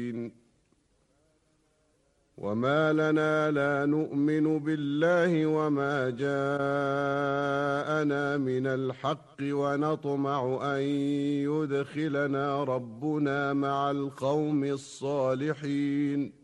وما لنا لا نؤمن بالله وما جاءنا من الحق ونطمع أن يدخلنا ربنا مع القوم الصالحين